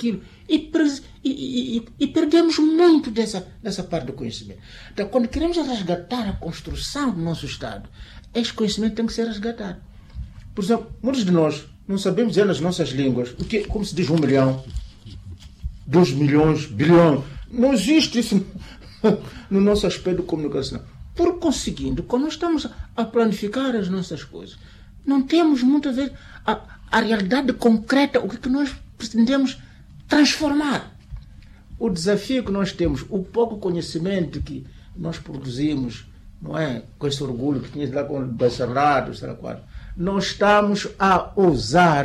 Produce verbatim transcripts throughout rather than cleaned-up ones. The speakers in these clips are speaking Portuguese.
aquilo, e, pres, e, e, e perdemos muito dessa, dessa parte do conhecimento. Então, quando queremos resgatar a construção do nosso Estado, este conhecimento tem que ser resgatado. Por exemplo, muitos de nós não sabemos dizer nas nossas línguas o que, como se diz um milhão, dois milhões, bilhão. Não existe isso no nosso aspecto de comunicação. Por conseguindo, quando nós estamos a planificar as nossas coisas, não temos muitas vezes a, a realidade concreta, o que, que nós pretendemos transformar. O desafio que nós temos, o pouco conhecimento que nós produzimos, não é? Com esse orgulho que tinha lá com o bacharelado, sei lá qual, nós estamos a usar.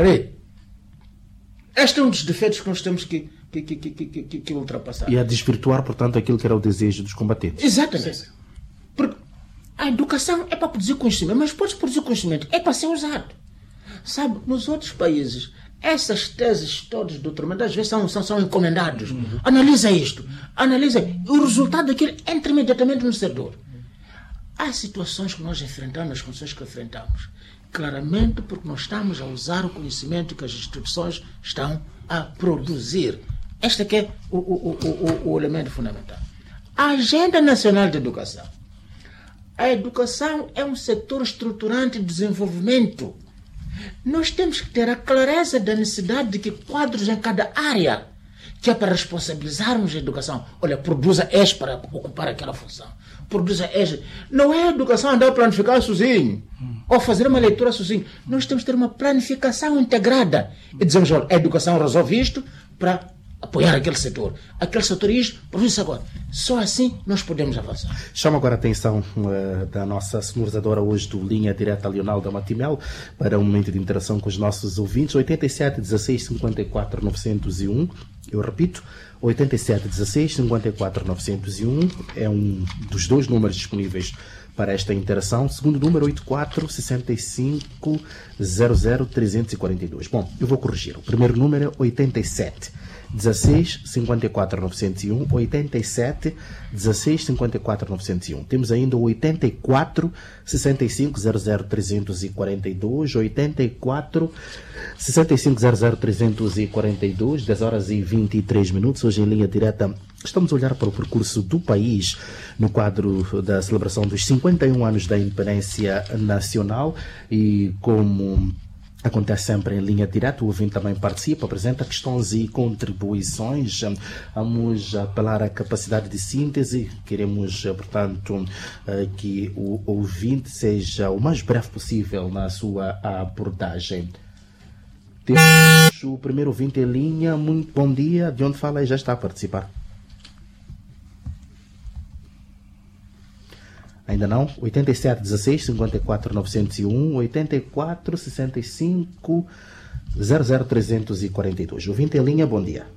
Este é um dos defeitos que nós temos que, que, que, que, que, que, que ultrapassar. E a desvirtuar, portanto, aquilo que era o desejo dos combatentes. Exatamente. Porque a educação é para produzir conhecimento, mas pode produzir conhecimento, é para ser usado. Sabe, nos outros países, essas teses todas do doutoramento, às vezes são, são, são encomendados. Uhum. Analisa isto, analisa. O resultado daquilo entra imediatamente no setor. Há situações que nós enfrentamos, as condições que enfrentamos, claramente porque nós estamos a usar o conhecimento que as instituições estão a produzir. Este aqui é o, o, o, o, o elemento fundamental. A Agenda Nacional de Educação. A educação é um setor estruturante de desenvolvimento. Nós temos que ter a clareza da necessidade de que quadros em cada área, que é para responsabilizarmos a educação. Olha, produza este para ocupar aquela função. Produza este. Não é a educação andar a planificar sozinho, hum. ou fazer uma leitura sozinho. Nós temos que ter uma planificação integrada. E dizemos, olha, a educação resolve isto para apoiar aquele setor. Aquele setor isto, produz isso agora. Só assim nós podemos avançar. Chamo agora a atenção uh, da nossa sonorizadora hoje do Linha Direta Leonel da Matimel para um momento de interação com os nossos ouvintes. oitenta e sete, dezasseis, cinquenta e quatro, novecentos e um. Eu repito, oitenta e sete, dezasseis, cinquenta e quatro, novecentos e um é um dos dois números disponíveis para esta interação. Segundo número, oitenta e quatro, sessenta e cinco, zero zero, trezentos e quarenta e dois. Bom, eu vou corrigir. O primeiro número é oitenta e sete, dezasseis, cinquenta e quatro, novecentos e um, oitenta e sete, dezasseis, cinquenta e quatro, novecentos e um. Temos ainda o oitenta e quatro, sessenta e cinco, zero zero, trezentos e quarenta e dois, oitenta e quatro, sessenta e cinco, zero zero, trezentos e quarenta e dois, dez horas e vinte e três minutos. Hoje em linha direta estamos a olhar para o percurso do país no quadro da celebração dos cinquenta e um anos da independência nacional e como acontece sempre em linha direta, o ouvinte também participa, apresenta questões e contribuições. Vamos apelar à capacidade de síntese. Queremos, portanto, que o ouvinte seja o mais breve possível na sua abordagem. Temos o primeiro ouvinte em linha. Muito bom dia. De onde fala e já está a participar? Ainda não? oitenta e sete, dezasseis, cinquenta e quatro, novecentos e um, oitenta e quatro, sessenta e cinco, zero zero, trezentos e quarenta e dois. Ouvinte em linha, bom dia.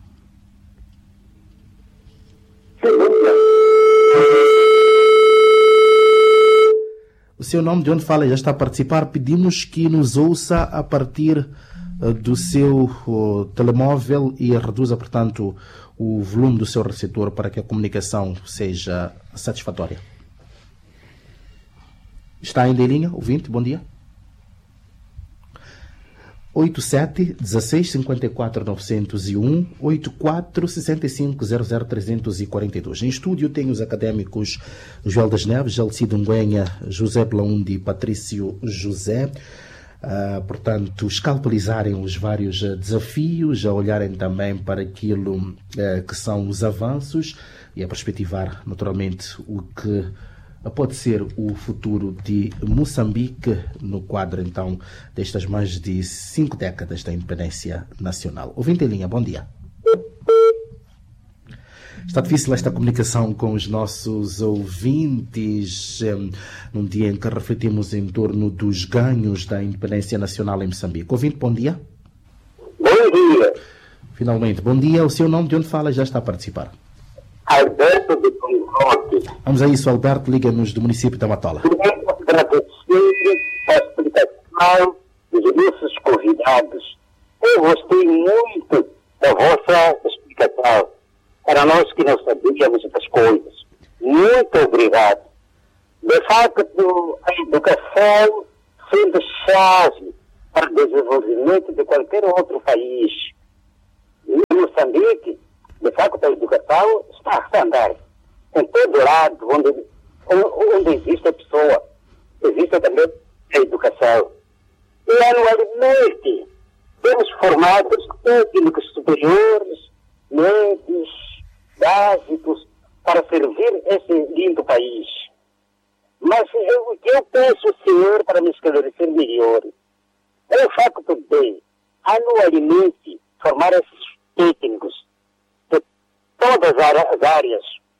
O seu nome, de onde fala, já está a participar. Pedimos que nos ouça a partir uh, do seu uh, telemóvel e reduza, portanto, o volume do seu receptor para que a comunicação seja satisfatória. Está ainda em linha, ouvinte, bom dia. oitenta e sete, dezasseis, cinquenta e quatro, novecentos e um, oitenta e quatro, sessenta e cinco, zero zero, trezentos e quarenta e dois. Em estúdio tenho os académicos Joel das Neves, Jalcido Nguenha, José Blaundi e Patrício José. Uh, portanto, escalpelizarem os vários uh, desafios, a olharem também para aquilo uh, que são os avanços e a perspectivar, naturalmente, o que pode ser o futuro de Moçambique no quadro, então, destas mais de cinco décadas da independência nacional. Ouvinte em linha, bom dia. Está difícil esta comunicação com os nossos ouvintes um, num dia em que refletimos em torno dos ganhos da independência nacional em Moçambique. Ouvinte, bom dia. Bom dia. Finalmente, bom dia. O seu nome, de onde fala, já está a participar. Alberto de Concorte. Vamos a isso, Alberto, liga-nos do município da Matola. Primeiro, agradecer a explicação dos nossos convidados. Eu gostei muito da vossa explicação. Para nós que não sabíamos das coisas. Muito obrigado. De facto, a educação sendo chave para o desenvolvimento de qualquer outro país. Não Moçambique, de facto, a educação está a andar. Em todo lado onde, onde existe a pessoa, existe também a educação. E anualmente temos formados técnicos superiores, médios, básicos, para servir esse lindo país. Mas eu, o que eu peço, senhor, para me esclarecer melhor, é o facto de, anualmente, formar esses técnicos de todas as áreas.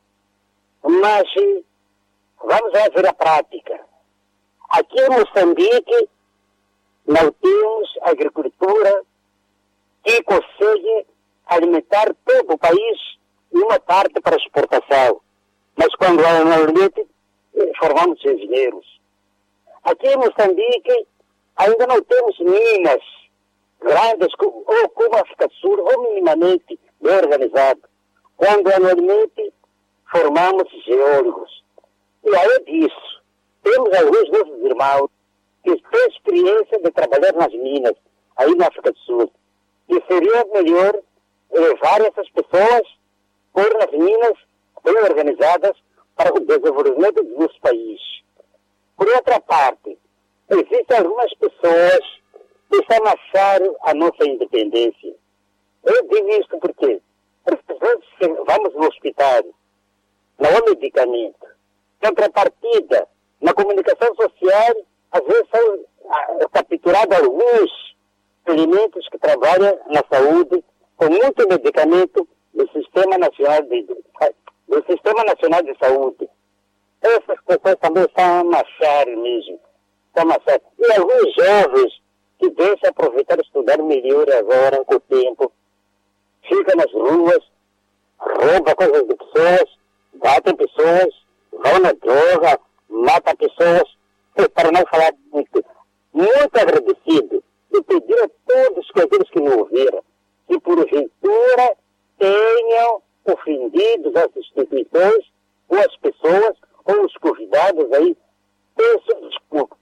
Mas vamos lá ver a prática. Aqui em Moçambique, não temos agricultura que consegue alimentar todo o país e uma parte para exportação. Mas quando anualmente formamos engenheiros. Aqui em Moçambique ainda não temos minas grandes, ou como a África do Sul, ou minimamente bem organizado. Quando anualmente formamos geólogos. E além disso, temos alguns nossos irmãos que têm experiência de trabalhar nas minas, aí na África do Sul. E seria melhor levar essas pessoas por nas minas bem organizadas para o desenvolvimento do nosso país. Por outra parte, existem algumas pessoas que estão a achar a nossa independência. Eu digo isso porque, porque vamos no hospital, não há medicamento. Contrapartida, na comunicação social, às vezes são ah, capturados alguns elementos que trabalham na saúde com muito medicamento do Sistema Nacional de, do Sistema Nacional de Saúde. Essas pessoas também estão a machar mesmo. Estão a machar. E alguns jovens que deixam aproveitar e estudar melhor agora com o tempo, ficam nas ruas, roubam coisas de pessoas, batem pessoas, vão na droga, matam pessoas, e para não falar muito, muito agradecido e pedir a todos aqueles que me ouviram que porventura tenham ofendido as instituições ou as pessoas ou os convidados aí, peço desculpa.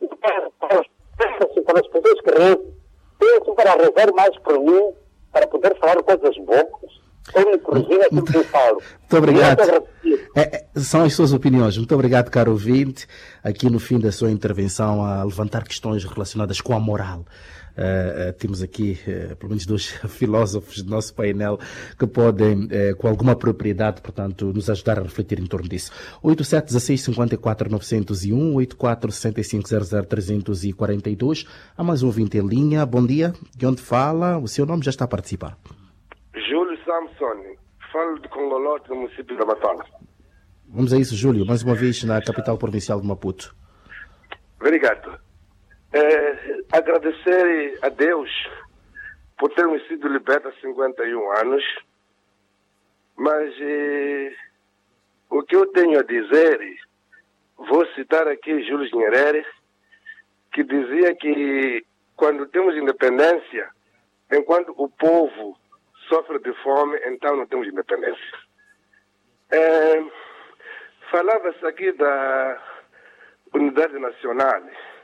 Peço para as pessoas que rezam, peço para rezar mais por mim, para poder falar coisas boas. Eu me corrigir aquilo que eu falo. Muito obrigado. É, é, são as suas opiniões. Muito obrigado, caro ouvinte, aqui no fim da sua intervenção a levantar questões relacionadas com a moral. Uh, uh, temos aqui uh, pelo menos dois filósofos do nosso painel que podem, uh, com alguma propriedade, portanto, nos ajudar a refletir em torno disso. oito sete um seis cinco quatro nove zero um, oito quatro seis cinco zero zero três quatro dois. Há mais um ouvinte em linha. Bom dia. De onde fala? O seu nome já está a participar. Júlio Samson. Falo de Congolote, no município da Matola. Vamos a isso, Júlio. Mais uma vez na capital provincial de Maputo. Obrigado. É, agradecer a Deus por termos sido libertos há cinquenta e um anos, mas é, o que eu tenho a dizer, vou citar aqui Júlio Nyerere, que dizia que quando temos independência, enquanto o povo sofre de fome, então não temos independência. É, falava-se aqui da unidade nacional.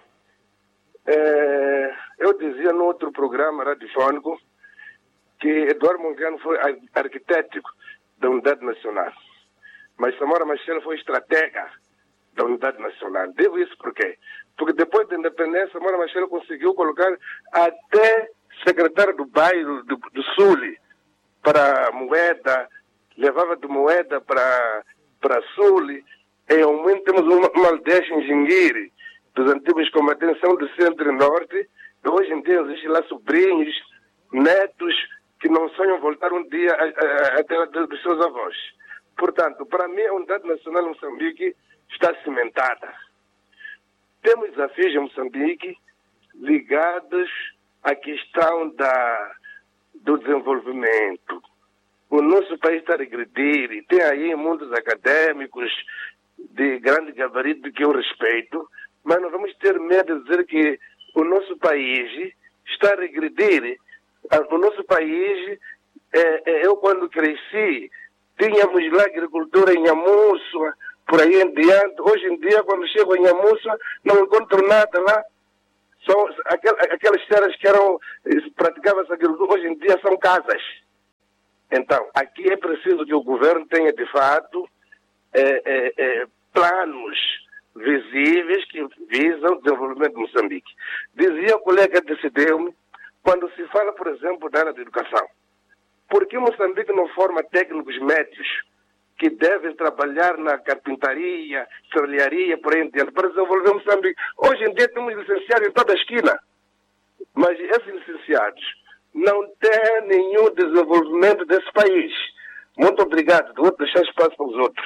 É, eu dizia no outro programa radiofônico que Eduardo Mondlane foi arquiteto da unidade nacional, mas Samora Machel foi estratega da unidade nacional. Digo isso por quê? Porque depois da independência, Samora Machel conseguiu colocar até secretário do bairro do, do Sul para Moeda, levava de Moeda para para Sul. Em aumento temos uma, uma aldeia em Jinguiri, dos antigos combatentes são do centro e norte, e hoje em dia existem lá sobrinhos, netos, que não sonham voltar um dia à terra dos seus avós. Portanto, para mim, a unidade nacional de Moçambique está cimentada. Temos desafios em Moçambique ligados à questão da, do desenvolvimento. O nosso país está a regredir, tem aí mundos acadêmicos de grande gabarito que eu respeito, mas não vamos ter medo de dizer que o nosso país está a regredir. O nosso país, é, é, eu quando cresci, tínhamos lá agricultura em Nhamuçua, por aí em diante. Hoje em dia, quando chego em Nhamuçua, não encontro nada lá. São aquelas, aquelas terras que eram, praticavam essa agricultura, hoje em dia são casas. Então, aqui é preciso que o governo tenha, de fato, é, é, é, planos visíveis que visam o desenvolvimento de Moçambique. Dizia o colega de Cideu-me, quando se fala, por exemplo, da área da educação, por que Moçambique não forma técnicos médios que devem trabalhar na carpintaria, serralharia, por aí em diante, para desenvolver Moçambique? Hoje em dia temos licenciados em toda a esquina, mas esses licenciados não têm nenhum desenvolvimento desse país. Muito obrigado. Vou deixar espaço para os outros.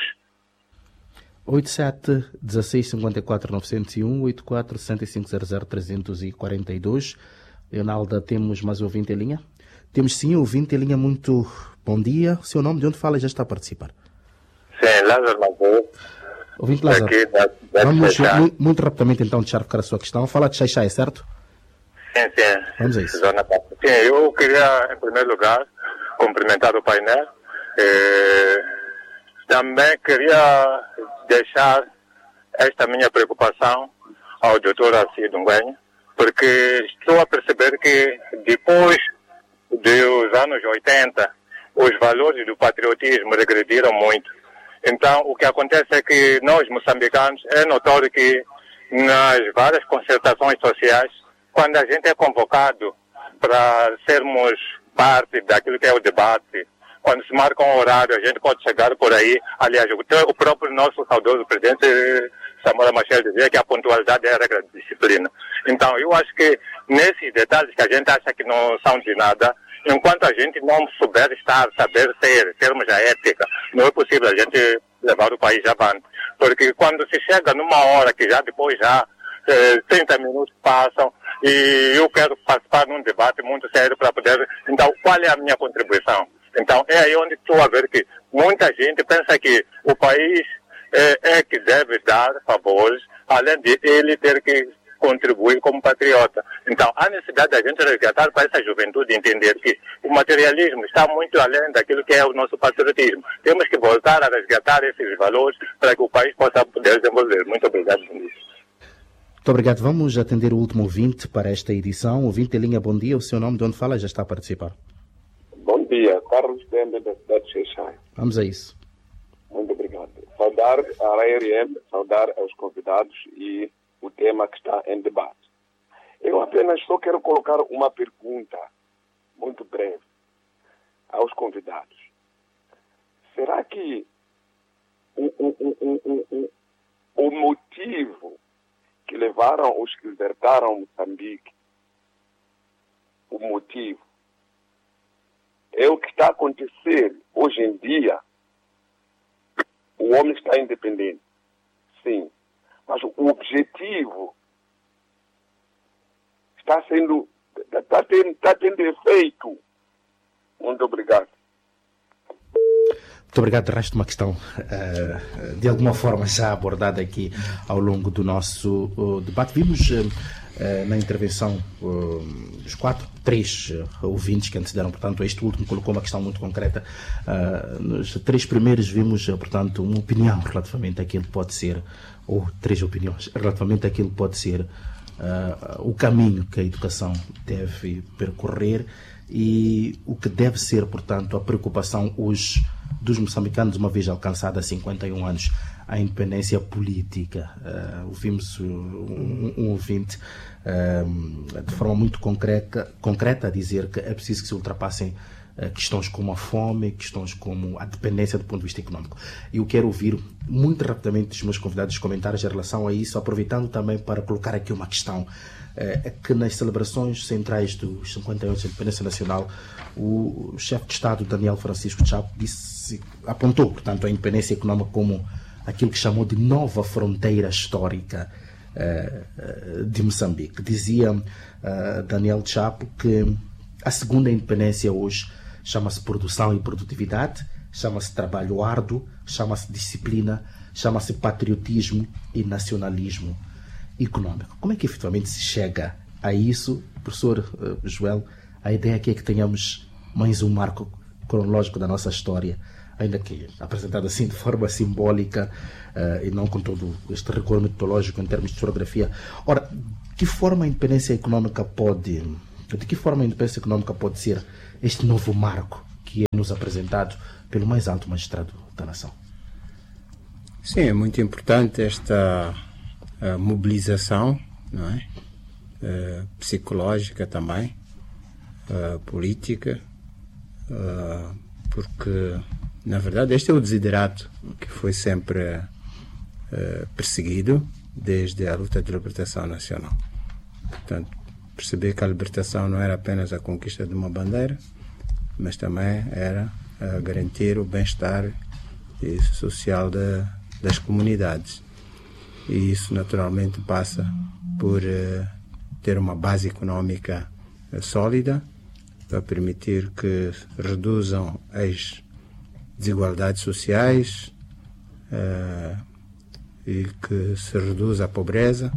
oito sete um seis cinco quatro nove zero um, oito quatro sete cinco zero zero três quatro dois. Leonalda, temos mais ouvinte em linha? Temos sim, ouvinte em linha. Muito bom dia. O seu nome, de onde fala, já está a participar. Sim, Lázaro Matheus. Ouvinte Lázaro, aqui, da, da vamos muito, muito rapidamente então deixar ficar a sua questão. Fala de Xai-Xai, é certo? Sim, sim. Vamos a isso. Sim, eu queria, em primeiro lugar, cumprimentar o painel. E também queria deixar esta minha preocupação ao doutor Assis Ngwenha, porque estou a perceber que depois dos anos oitenta, os valores do patriotismo regrediram muito. Então, o que acontece é que nós, moçambicanos, é notório que nas várias concertações sociais, quando a gente é convocado para sermos parte daquilo que é o debate, quando se marca um horário, a gente pode chegar por aí. Aliás, o próprio nosso saudoso presidente Samora Machel dizia que a pontualidade é a regra de disciplina. Então, eu acho que nesses detalhes que a gente acha que não são de nada, enquanto a gente não souber estar, saber ser, termos a ética, não é possível a gente levar o país avante. Porque quando se chega numa hora que já depois já eh, trinta minutos passam e eu quero participar num debate muito sério para poder... Então, qual é a minha contribuição? Então, é aí onde estou a ver que muita gente pensa que o país é, é que deve dar favores, além de ele ter que contribuir como patriota. Então, há necessidade da gente resgatar para essa juventude entender que o materialismo está muito além daquilo que é o nosso patriotismo. Temos que voltar a resgatar esses valores para que o país possa poder desenvolver. Muito obrigado por isso. Muito obrigado. Vamos atender o último ouvinte para esta edição. Ouvinte em linha, bom dia. O seu nome, de onde fala, já está a participar. Bom dia, Carlos Dende, da cidade de Xai-Xai. Vamos a isso. Muito obrigado. Saudar a R M, saudar aos convidados e o tema que está em debate. Eu apenas só quero colocar uma pergunta muito breve aos convidados. Será que o, o, o, o, o, o motivo que levaram os que libertaram Moçambique, o motivo, é o que está a acontecer hoje em dia? O homem está independente, sim, mas o objetivo está sendo, está tendo, está tendo efeito. Muito obrigado. Muito obrigado. Resta uma questão uh, de alguma forma já abordada aqui ao longo do nosso uh, debate. Vimos uh, uh, na intervenção uh, dos quatro, três uh, ouvintes que antecederam, portanto, este último colocou uma questão muito concreta. Uh, nos três primeiros vimos, uh, portanto, uma opinião relativamente àquilo que pode ser, ou três opiniões, relativamente àquilo que pode ser uh, o caminho que a educação deve percorrer e o que deve ser, portanto, a preocupação hoje dos moçambicanos, uma vez alcançada há cinquenta e um anos a independência política. Uh, ouvimos um, um ouvinte uh, de forma muito concreta, concreta a dizer que é preciso que se ultrapassem uh, questões como a fome, questões como a dependência do ponto de vista económico. E eu quero ouvir muito rapidamente os meus convidados os comentários em relação a isso, aproveitando também para colocar aqui uma questão. É que nas celebrações centrais dos cinquenta anos da independência nacional, o chefe de Estado, Daniel Francisco Chapo, disse, apontou, portanto, a independência econômica como aquilo que chamou de nova fronteira histórica uh, de Moçambique. Dizia uh, Daniel Chapo que a segunda independência hoje chama-se produção e produtividade, chama-se trabalho árduo, chama-se disciplina, chama-se patriotismo e nacionalismo econômico. Como é que efetivamente se chega a isso? Professor uh, Joel, a ideia aqui é que tenhamos mais um marco cronológico da nossa história, ainda que apresentado assim de forma simbólica uh, e não com todo este rigor metodológico em termos de historiografia. Ora, de que forma a independência econômica pode, de que forma a independência econômica pode ser este novo marco que é nos apresentado pelo mais alto magistrado da nação. Sim, é muito importante esta uh, mobilização, não é? Uh, psicológica também, uh, política, uh, porque, na verdade, este é o desiderato que foi sempre uh, perseguido desde a luta de libertação nacional. Portanto, perceber que a libertação não era apenas a conquista de uma bandeira, mas também era uh, garantir o bem-estar social de, das comunidades. E isso, naturalmente, passa por uh, ter uma base económica uh, sólida, para permitir que reduzam as desigualdades sociais uh, e que se reduza a pobreza.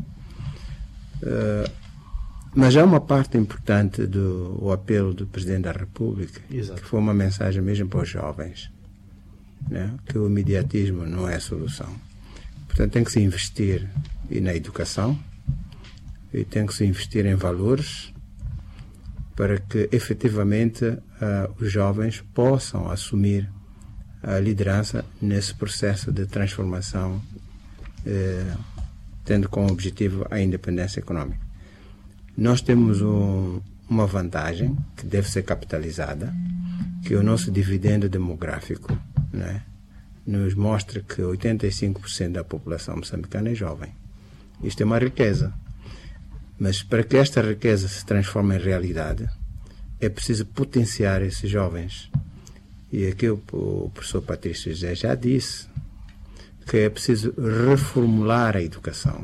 Uh, mas há uma parte importante do o apelo do Presidente da República, Exato. Que foi uma mensagem mesmo para os jovens, né? Que o imediatismo não é a solução. Portanto, tem que se investir e na educação e tem que se investir em valores para que efetivamente uh, os jovens possam assumir a liderança nesse processo de transformação, uh, tendo como objetivo a independência econômica. Nós temos um, uma vantagem que deve ser capitalizada, que é o nosso dividendo demográfico, né? Nos mostra que oitenta e cinco por cento da população moçambicana é jovem. Isto é uma riqueza. Mas para que esta riqueza se transforme em realidade, é preciso potenciar esses jovens. E aqui o, o professor Patrício José já disse que é preciso reformular a educação.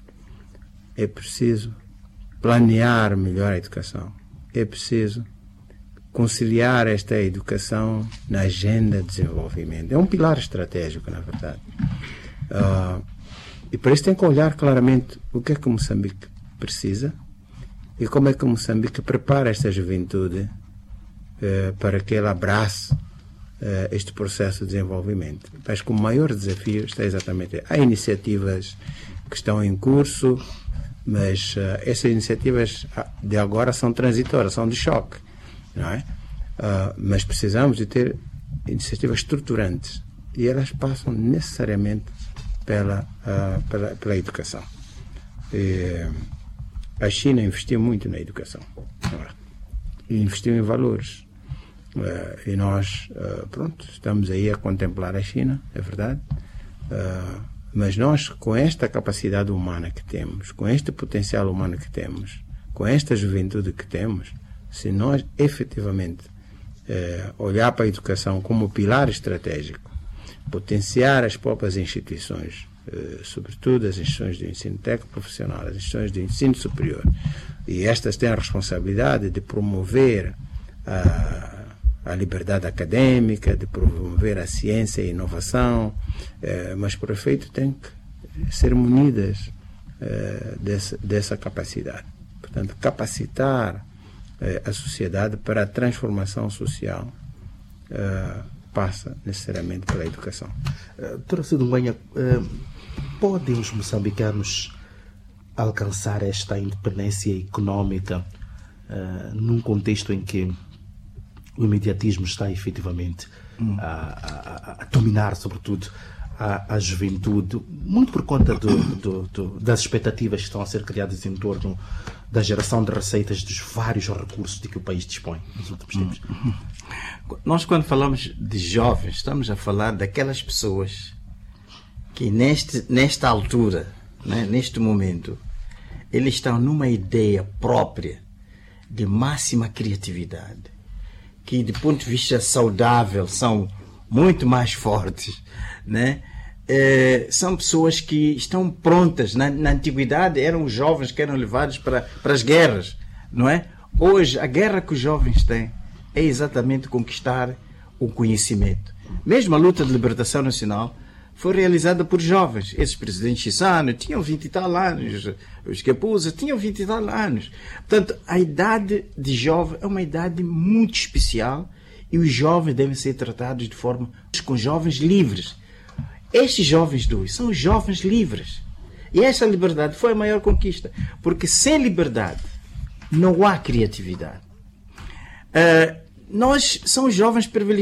É preciso planear melhor a educação. É preciso conciliar esta educação na agenda de desenvolvimento. É um pilar estratégico, na verdade. Uh, e por isso tem que olhar claramente o que é que Moçambique precisa e como é que Moçambique prepara esta juventude uh, para que ela abrace uh, este processo de desenvolvimento. Acho que o maior desafio está exatamente aí. Há iniciativas que estão em curso, mas uh, essas iniciativas de agora são transitórias, são de choque, não é? Uh, mas precisamos de ter iniciativas estruturantes e elas passam necessariamente pela, uh, pela, pela educação. E a China investiu muito na educação, e investiu em valores. Uh, e nós, uh, pronto, estamos aí a contemplar a China, é verdade. Uh, mas nós, com esta capacidade humana que temos, com este potencial humano que temos, com esta juventude que temos, se nós efetivamente eh, olhar para a educação como pilar estratégico, potenciar as próprias instituições, eh, sobretudo as instituições de ensino técnico profissional, as instituições de ensino superior, e estas têm a responsabilidade de promover a, a liberdade acadêmica, de promover a ciência e a inovação, eh, mas por efeito têm que ser munidas eh, dessa, dessa capacidade. Portanto, capacitar a sociedade para a transformação social uh, passa necessariamente pela educação. Uh, Doutora Sidonha, uh, podem os moçambicanos alcançar esta independência económica uh, num contexto em que o imediatismo está efetivamente hum. a, a, a dominar, sobretudo, a, a juventude, muito por conta do, do, do, das expectativas que estão a ser criadas em torno da geração de receitas dos vários recursos de que o país dispõe nos últimos tempos? Nós, quando falamos de jovens, estamos a falar daquelas pessoas que neste, nesta altura, né, neste momento, eles estão numa ideia própria de máxima criatividade, que de ponto de vista saudável são muito mais fortes, né? É, são pessoas que estão prontas. Na, na antiguidade eram os jovens que eram levados para, para as guerras, não é? Hoje a guerra que os jovens têm é exatamente conquistar o conhecimento. Mesmo a luta de libertação nacional foi realizada por jovens. Esses presidentes Chissano tinham vinte e tal anos, os Kepusa tinham vinte e tal anos. Portanto, a idade de jovem é uma idade muito especial e os jovens devem ser tratados de forma com jovens livres. Estes jovens dois são jovens livres. E essa liberdade foi a maior conquista. Porque sem liberdade não há criatividade. Uh, nós somos jovens privilegiados.